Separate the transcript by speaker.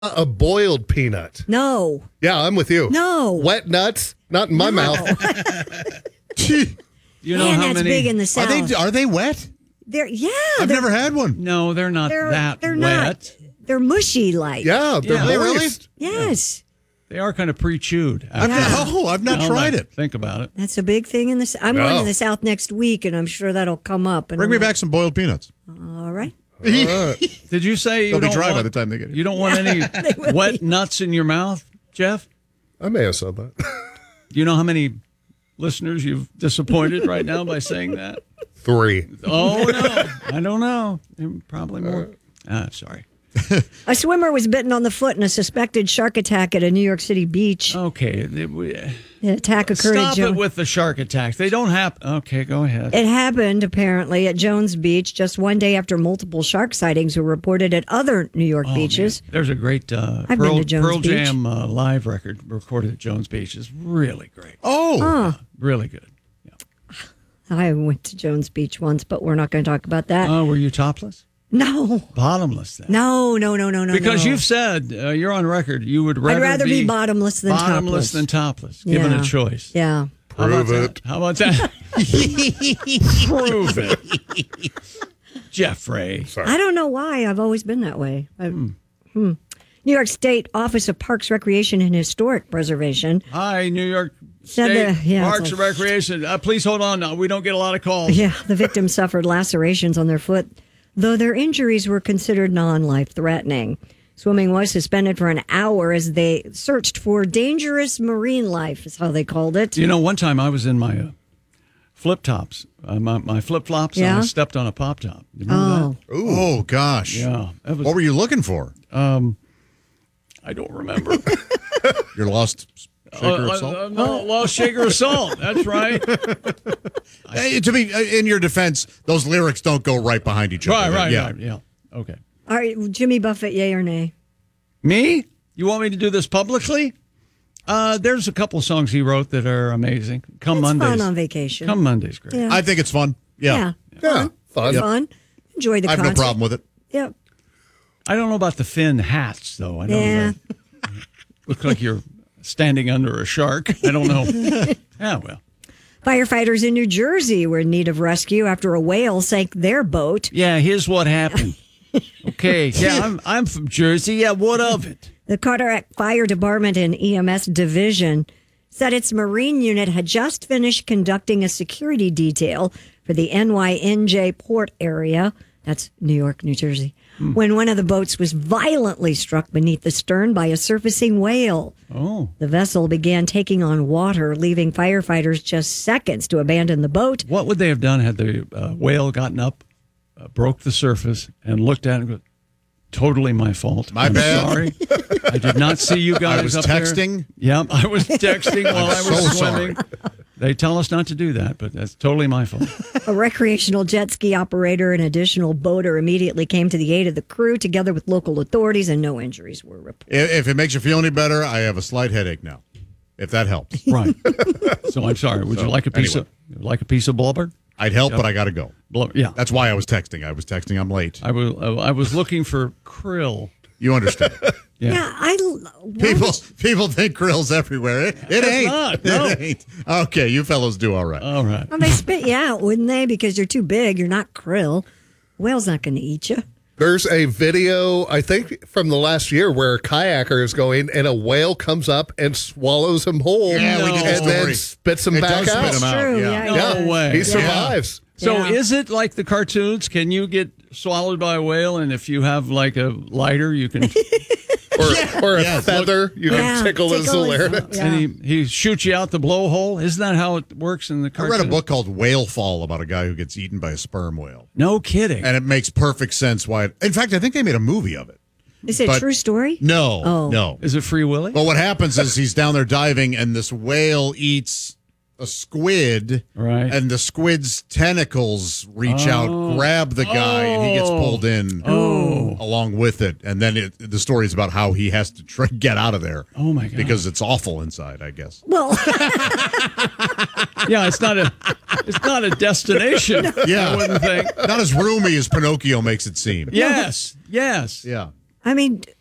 Speaker 1: a boiled peanut?
Speaker 2: No.
Speaker 1: Yeah, I'm with you.
Speaker 2: No.
Speaker 1: Wet nuts? Not in my mouth.
Speaker 3: You know
Speaker 2: Man,
Speaker 3: how
Speaker 2: that's
Speaker 3: many?
Speaker 2: big in the South.
Speaker 4: Are they wet?
Speaker 2: I've
Speaker 4: never had one.
Speaker 3: No, they're not that
Speaker 2: they're
Speaker 3: wet.
Speaker 2: Not. They're mushy like.
Speaker 1: Yeah, they're moist.
Speaker 2: Yes.
Speaker 3: They are kind of pre-chewed.
Speaker 4: I've not tried it.
Speaker 3: Think about it.
Speaker 2: That's a big thing in the South. I'm going to the South next week, and I'm sure that'll come up. And
Speaker 4: Bring me back some boiled peanuts.
Speaker 2: All right.
Speaker 3: Did you say you
Speaker 4: They'll be
Speaker 3: don't
Speaker 4: dry
Speaker 3: want,
Speaker 4: by the time they get here.
Speaker 3: You don't want any wet nuts in your mouth, Jeff?
Speaker 1: I may have said that.
Speaker 3: Do you know how many listeners you've disappointed right now by saying that?
Speaker 1: 3.
Speaker 3: Oh, no. I don't know. Probably more. Sorry.
Speaker 2: A swimmer was bitten on the foot in a suspected shark attack at a New York City beach.
Speaker 3: Okay.
Speaker 2: The attack occurred
Speaker 3: Stop it with the shark attacks. They don't happen. Okay, go ahead.
Speaker 2: It happened, apparently, at Jones Beach just one day after multiple shark sightings were reported at other New York beaches.
Speaker 3: Man. There's a great
Speaker 2: I've been to Jones
Speaker 3: Pearl
Speaker 2: Beach.
Speaker 3: Jam live record recorded at Jones Beach. It's really great. Really good. Yeah.
Speaker 2: I went to Jones Beach once, but we're not going to talk about that.
Speaker 3: Were you topless?
Speaker 2: No.
Speaker 3: Bottomless then?
Speaker 2: No.
Speaker 3: Because you've said, you're on record, you would
Speaker 2: I'd rather be bottomless than
Speaker 3: bottomless than topless, given a choice.
Speaker 2: Yeah.
Speaker 1: Prove it.
Speaker 3: How about that? Prove it. Jeffrey.
Speaker 1: Sorry.
Speaker 2: I don't know why. I've always been that way. New York State Office of Parks, Recreation, and Historic Preservation.
Speaker 3: Hi, New York
Speaker 2: Said
Speaker 3: State Parks and Recreation. Please hold on. We don't get a lot of calls.
Speaker 2: Yeah, the victims suffered lacerations on their foot, though their injuries were considered non-life-threatening. Swimming was suspended for an hour as they searched for dangerous marine life, is how they called it.
Speaker 3: You know, one time I was in my flip-tops, my flip-flops, and I stepped on a pop-top. You remember that?
Speaker 4: Oh, gosh.
Speaker 3: Yeah.
Speaker 4: What were you looking for?
Speaker 3: I don't remember.
Speaker 4: Your lost shaker of salt?
Speaker 3: No, lost shaker of salt. That's right.
Speaker 4: To be in your defense, those lyrics don't go right behind each other.
Speaker 3: Right.
Speaker 4: Yeah.
Speaker 3: Yeah. Okay.
Speaker 2: All right, Jimmy Buffett, yay or nay?
Speaker 3: Me? You want me to do this publicly? There's a couple songs he wrote that are amazing.
Speaker 2: It's
Speaker 3: Mondays.
Speaker 2: fun on vacation.
Speaker 3: Come Mondays, great.
Speaker 2: Yeah.
Speaker 4: I think it's fun. Yeah.
Speaker 1: Fun.
Speaker 2: Fun. Enjoy the
Speaker 4: I have
Speaker 2: concert.
Speaker 4: no problem with it.
Speaker 2: Yep.
Speaker 3: I don't know about the fin hats, though. I don't
Speaker 2: Yeah.
Speaker 3: know. Look like you're standing under a shark. I don't know. Yeah, well.
Speaker 2: Firefighters in New Jersey were in need of rescue after a whale sank their boat.
Speaker 3: Yeah, here's what happened. Okay. Yeah, I'm from Jersey. Yeah, what of it?
Speaker 2: The Carteret Fire Department and EMS division said its Marine unit had just finished conducting a security detail for the NYNJ port area. That's New York, New Jersey. When one of the boats was violently struck beneath the stern by a surfacing whale.
Speaker 3: Oh.
Speaker 2: The vessel began taking on water, leaving firefighters just seconds to abandon the boat.
Speaker 3: What would they have done had the whale gotten up, broke the surface, and looked at it and go, totally my fault.
Speaker 4: My
Speaker 3: I'm
Speaker 4: bad.
Speaker 3: Sorry. I did not see you guys
Speaker 4: I was
Speaker 3: up
Speaker 4: texting.
Speaker 3: there. Yep, I was texting while I was
Speaker 4: so
Speaker 3: swimming. They tell us not to do that, but that's totally my fault.
Speaker 2: A recreational jet ski operator and additional boater immediately came to the aid of the crew, together with local authorities, and no injuries were reported.
Speaker 4: If it makes you feel any better, I have a slight headache now. If that helps.
Speaker 3: Right. So I'm sorry. Would you like a piece of blubber?
Speaker 4: I'd help, but I got to go.
Speaker 3: Yeah.
Speaker 4: That's why I was texting. I'm late.
Speaker 3: I was looking for krill.
Speaker 4: You understand.
Speaker 2: Yeah,
Speaker 4: People think krill's everywhere. It ain't.
Speaker 3: not, no.
Speaker 4: It ain't. Okay, you fellows do all right.
Speaker 3: All right.
Speaker 2: Well, they spit you out, wouldn't they? Because you're too big. You're not krill. Whale's not going to eat you.
Speaker 1: There's a video, I think, from the last year where a kayaker is going and a whale comes up and swallows him whole
Speaker 4: Yeah, we did the
Speaker 1: and then
Speaker 4: story.
Speaker 1: spits him
Speaker 4: It
Speaker 1: back
Speaker 4: does
Speaker 1: out.
Speaker 4: spit him out.
Speaker 2: True,
Speaker 4: Yeah.
Speaker 2: yeah.
Speaker 3: No way.
Speaker 1: He survives.
Speaker 3: So
Speaker 2: Yeah.
Speaker 3: is it like the cartoons? Can you get swallowed by a whale, and if you have like a lighter, you can,
Speaker 1: Or a feather, you can
Speaker 2: Yeah,
Speaker 1: tickle his
Speaker 2: tickle his-
Speaker 1: larynx.
Speaker 2: Yeah.
Speaker 3: and he shoots you out the blowhole? Isn't that how it works in the
Speaker 4: I
Speaker 3: cartoon?
Speaker 4: read a book called Whale Fall about a guy who gets eaten by a sperm whale.
Speaker 3: No kidding.
Speaker 4: And it makes perfect sense why. In fact, I think they made a movie of it.
Speaker 2: Is it a
Speaker 4: But-
Speaker 2: true story?
Speaker 4: No,
Speaker 2: Oh.
Speaker 4: no.
Speaker 3: Is it Free Willy?
Speaker 4: But what happens is he's down there diving, and this whale eats a squid,
Speaker 3: Right.
Speaker 4: and the squid's tentacles reach out, grab the guy, and he gets pulled in along with it. And then the story is about how he has to try get out of there.
Speaker 3: Oh, my God.
Speaker 4: Because it's awful inside, I guess.
Speaker 2: Well,
Speaker 3: Yeah, it's not a destination.
Speaker 4: Yeah.
Speaker 3: I wouldn't think.
Speaker 4: Not as roomy as Pinocchio makes it seem.
Speaker 3: Yes.
Speaker 4: Yeah.
Speaker 2: I mean,